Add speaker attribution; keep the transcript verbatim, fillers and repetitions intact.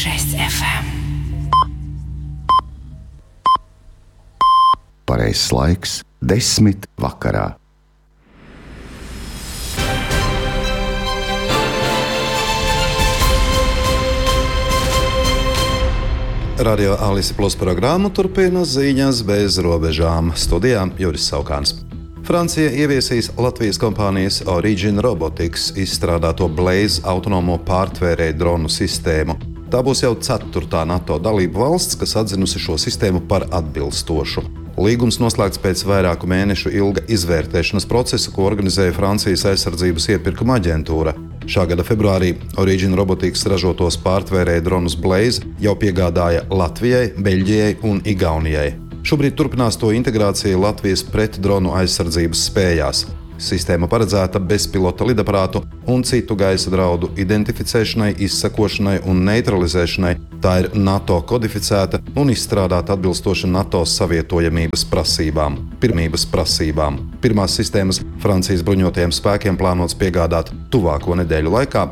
Speaker 1: šest ef em.
Speaker 2: Pareizs laiks desmit vakarā.
Speaker 3: Radio Alise Plus programmu turpina ziņas bez robežām. Studijā Juris Saukāns. Francija ieviesīs Latvijas kompānijas Origin Robotics izstrādāto Blaze autonomo pārtvērēju dronu sistēmu. Tā būs jau ceturtā NATO dalību valsts, kas atzinusi šo sistēmu par atbilstošu. Līgums noslēgts pēc vairāku mēnešu ilga izvērtēšanas procesa, ko organizēja Francijas aizsardzības iepirkuma aģentūra. Šā gada februārī Origin Robotics ražotos pārtvērēju dronus Blaze jau piegādāja Latvijai, Beļģijai un Igaunijai. Šobrīd turpinās to integrācija Latvijas pretdronu aizsardzības spējās. Sistēma paredzēta bezpilota lidaparātu un citu gaisa draudu identificēšanai, izsekošanai un neutralizēšanai. Tā ir NATO kodificēta un izstrādāta atbilstoši NATO savietojamības prasībām, pirmības prasībām. Pirmās sistēmas Francijas bruņotajiem spēkiem plānots piegādāt tuvāko nedēļu laikā,